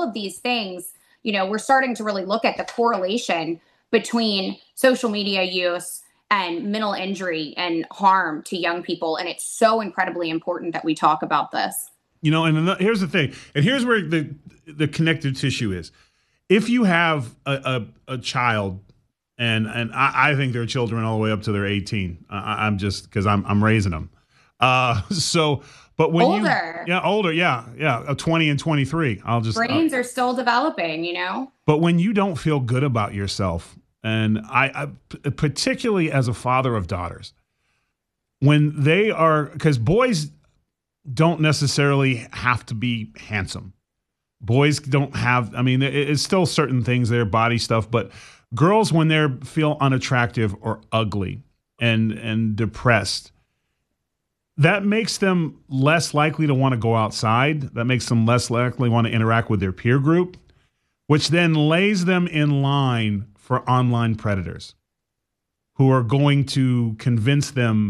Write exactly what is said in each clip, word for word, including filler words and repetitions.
of these things, you know, we're starting to really look at the correlation between social media use and mental injury and harm to young people. And it's so incredibly important that we talk about this. You know, and here's the thing, and here's where the the connective tissue is. If you have a, a, a child, and and I, I think there are children all the way up to they're eighteen. I, I'm just because I'm I'm raising them. Uh, so, but when older, you, yeah, older, yeah, yeah, twenty and twenty-three. I'll just brains uh, are still developing, you know. But when you don't feel good about yourself, and I, I particularly as a father of daughters, when they are, because boys don't necessarily have to be handsome. Boys don't have, I mean, it's still certain things there, body stuff, but girls, when they feel unattractive or ugly and and depressed, that makes them less likely to want to go outside. That makes them less likely to want to interact with their peer group, which then lays them in line for online predators who are going to convince them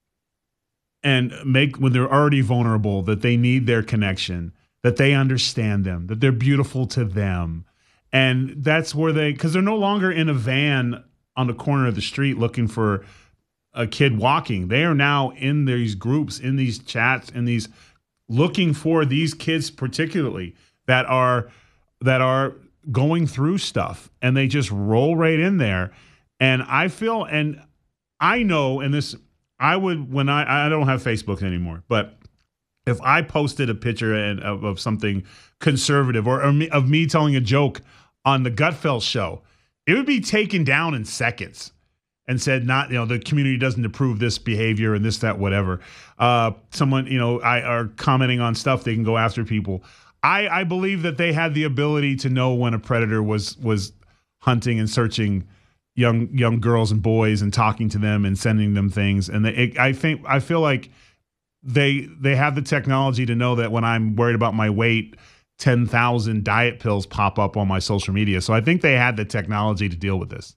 and make, when they're already vulnerable, that they need their connection, that they understand them, that they're beautiful to them. And that's where they, because they're no longer in a van on the corner of the street looking for a kid walking. They are now in these groups, in these chats, in these, looking for these kids particularly that are, that are going through stuff, and they just roll right in there. And I feel, and I know, and this, I would, when I, I don't have Facebook anymore, but if I posted a picture of, of something conservative or, or me, of me telling a joke on the Gutfeld show, it would be taken down in seconds and said, not, you know, the community doesn't approve this behavior and this, that, whatever. Uh, someone, you know, I are commenting on stuff, they can go after people. I, I believe that they had the ability to know when a predator was was hunting and searching young young girls and boys and talking to them and sending them things. And they, it, I think I feel like they they have the technology to know that when I'm worried about my weight, ten thousand diet pills pop up on my social media. So I think they had the technology to deal with this.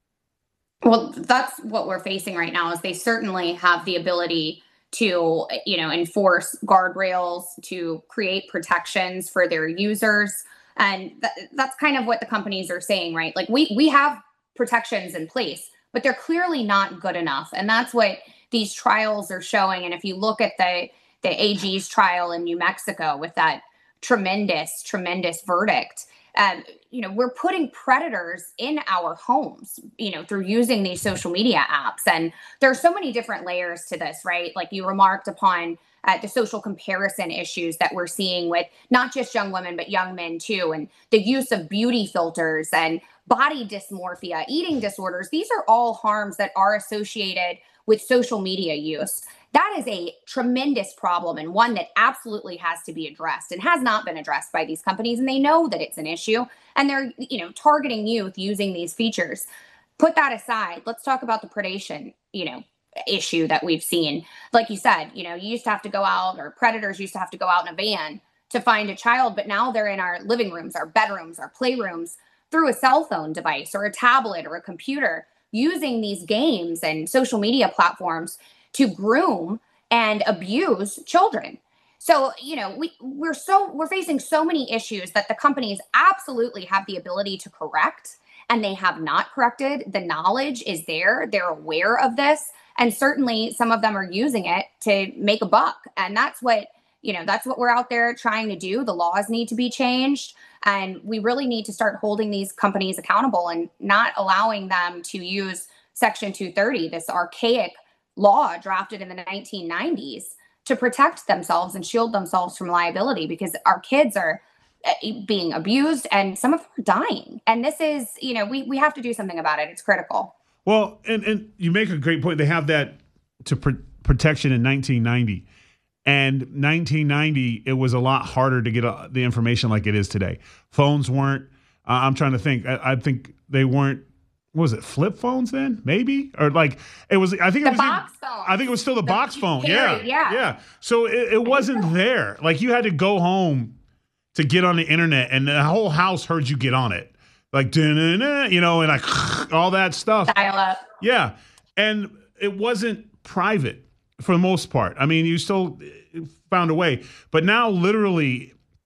Well, that's what we're facing right now, is they certainly have the ability to, you know, enforce guardrails, to create protections for their users. And th- that's kind of what the companies are saying, right? Like we we have protections in place, but they're clearly not good enough. And that's what these trials are showing. And if you look at the, the A G's trial in New Mexico with that tremendous, tremendous verdict, um, you know, we're putting predators in our homes, you know, through using these social media apps. And there's so many different layers to this, right? Like you remarked upon uh, the social comparison issues that we're seeing with not just young women, but young men too. And the use of beauty filters and body dysmorphia, eating disorders. These are all harms that are associated with social media use. That is a tremendous problem, and one that absolutely has to be addressed and has not been addressed by these companies. And they know that it's an issue, and they're, you know, targeting youth using these features. Put that aside. Let's talk about the predation, you know, issue that we've seen. Like you said, you know, you used to have to go out, or predators used to have to go out in a van to find a child, but now they're in our living rooms, our bedrooms, our playrooms through a cell phone device or a tablet or a computer, using these games and social media platforms to groom and abuse children. So, you know, we, we're so we're facing so many issues that the companies absolutely have the ability to correct, and they have not corrected. The knowledge is there. They're aware of this. And certainly some of them are using it to make a buck. And that's what, you know, that's what we're out there trying to do. The laws need to be changed. And we really need to start holding these companies accountable and not allowing them to use Section two thirty, this archaic law drafted in the nineteen nineties, to protect themselves and shield themselves from liability, because our kids are being abused and some of them are dying. And this is, you know, we, we have to do something about it. It's critical. Well, and, and you make a great point. They have that to pr- protection in nineteen ninety. And nineteen ninety, it was a lot harder to get uh, the information like it is today. Phones weren't, uh, I'm trying to think, I, I think they weren't, what was it, flip phones then? Maybe? Or like, it was, I think the it was, box even, phone. I think it was still the, the box phone. Carried, yeah. Yeah. Yeah. So it, it wasn't there. Like you had to go home to get on the internet, and the whole house heard you get on it. Like, you know, and like all that stuff. Dial up. Yeah. And it wasn't private for the most part. I mean, you still found a way. But now literally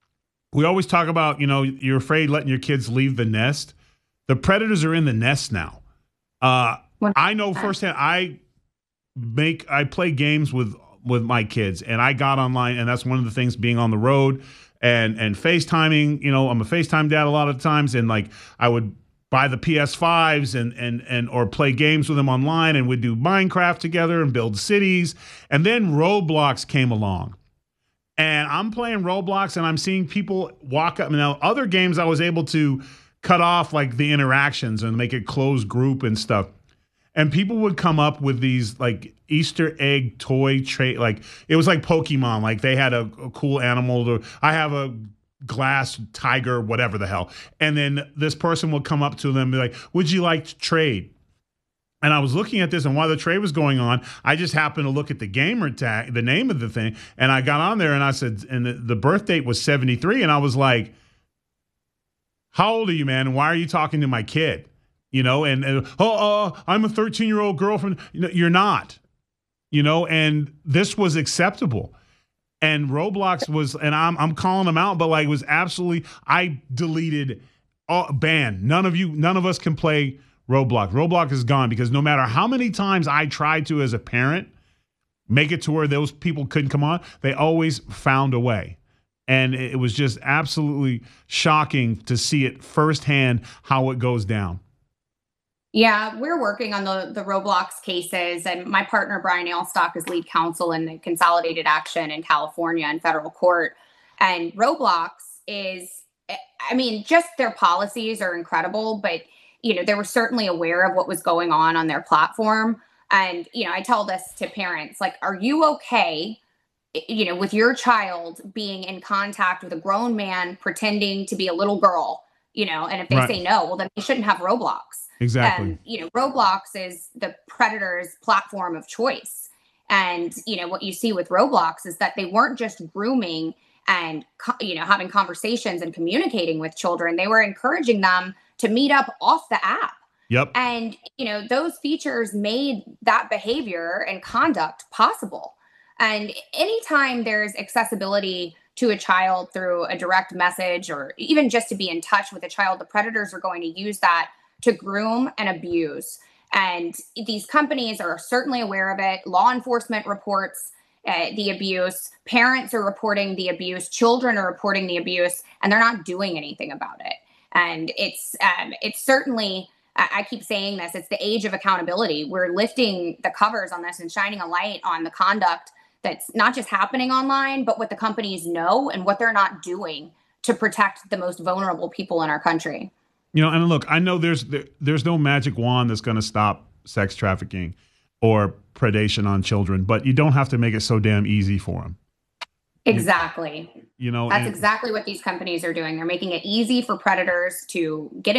We always talk about, you know, you're afraid letting your kids leave the nest. The predators are in the nest now. Uh, I know one hundred percent. firsthand. I make I play games with with my kids, and I got online, and that's one of the things being on the road and and FaceTiming. You know, I'm a FaceTime dad a lot of times, and like I would buy the P S fives and and and or play games with them online, and we'd do Minecraft together and build cities. And then Roblox came along. And I'm playing Roblox and I'm seeing people walk up. Now, other games I was able to cut off like the interactions and make it closed group and stuff. And people would come up with these like Easter egg toy trait. Like it was like Pokemon. Like they had a, a cool animal. To, I have a glass tiger, whatever the hell. And then this person would come up to them and be like, would you like to trade? And I was looking at this, and while the trade was going on, I just happened to look at the gamer tag, the name of the thing, and I got on there and I said, and the, the birth date was seventy-three, and I was like, how old are you, man? And why are you talking to my kid? You know, and, and oh, uh, I'm a thirteen-year-old girlfriend. You know, you're not, you know, and this was acceptable. And Roblox was, and I'm I'm calling them out, but like it was absolutely, I deleted, all, ban. None of you, none of us can play Roblox. Roblox is gone because no matter how many times I tried to, as a parent, make it to where those people couldn't come on, they always found a way. And it was just absolutely shocking to see it firsthand how it goes down. Yeah, we're working on the the Roblox cases, and my partner Brian Ailstock is lead counsel in the consolidated action in California in federal court. And Roblox is, I mean, just their policies are incredible, but you know, they were certainly aware of what was going on on their platform. And, you know, I tell this to parents, like, are you okay, you know, with your child being in contact with a grown man pretending to be a little girl, you know, and if they Right. say no, well, then they shouldn't have Roblox. Exactly. And, you know, Roblox is the predator's platform of choice. And, you know, what you see with Roblox is that they weren't just grooming and, you know, having conversations and communicating with children. They were encouraging them to meet up off the app. Yep. And, you know, those features made that behavior and conduct possible. And anytime there's accessibility to a child through a direct message or even just to be in touch with a child, the predators are going to use that to groom and abuse. And these companies are certainly aware of it. Law enforcement reports uh, the abuse. Parents are reporting the abuse. Children are reporting the abuse, and they're not doing anything about it. And it's um, it's certainly, I keep saying this, it's the age of accountability. We're lifting the covers on this and shining a light on the conduct that's not just happening online, but what the companies know and what they're not doing to protect the most vulnerable people in our country. You know, and look, I know there's there, there's no magic wand that's going to stop sex trafficking or predation on children, but you don't have to make it so damn easy for them. Exactly. You know, That's and, exactly what these companies are doing. They're making it easy for predators to get